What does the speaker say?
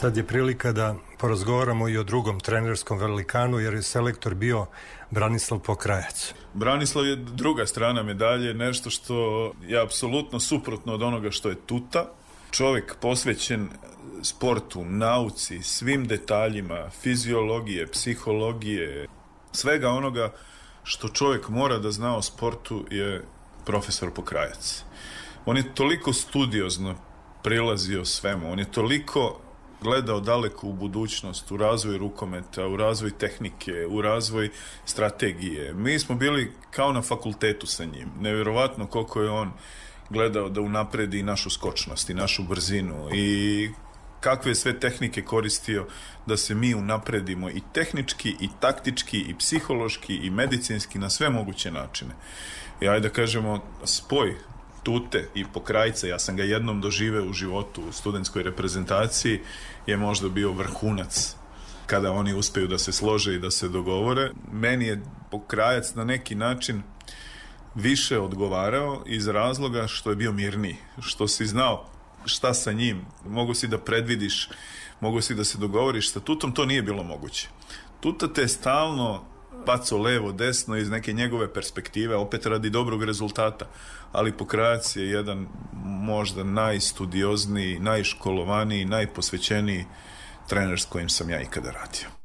Sad je prilika da porazgovaramo i o drugom trenerskom velikanu, jer je selektor bio Branislav Pokrajac. Branislav je druga strana medalje, nešto što je apsolutno suprotno od onoga što je Tuta. Čovjek posvećen sportu, nauci, svim detaljima, fiziologije, psihologije, svega onoga što čovjek mora da zna o sportu je profesor Pokrajac. On je toliko studiozno prilazio svemu, on je toliko gledao daleko u budućnost, u razvoj rukometa, u razvoj tehnike, u razvoj strategije. Mi smo bili kao na fakultetu sa njim. Nevjerovatno koliko je on gledao da unapredi i našu skočnost i našu brzinu i kakve je sve tehnike koristio da se mi unapredimo i tehnički, i taktički, i psihološki, i medicinski, na sve moguće načine. I ajde da kažemo, spoj Tute i Pokrajca, ja sam ga jednom doživeo u životu u studentskoj reprezentaciji, je možda bio vrhunac kada oni uspeju da se slože i da se dogovore. Meni je Pokrajac na neki način više odgovarao iz razloga što je bio mirniji, što si znao šta sa njim, mogu si da predvidiš, mogu si da se dogovoriš. Sa Tutom to nije bilo moguće. Tuta te stalno bacao levo, desno iz neke njegove perspektive, opet radi dobrog rezultata, ali Pokrajac je jedan možda najstudiozniji, najškolovaniji, najposvećeniji trener s kojim sam ja ikada radio.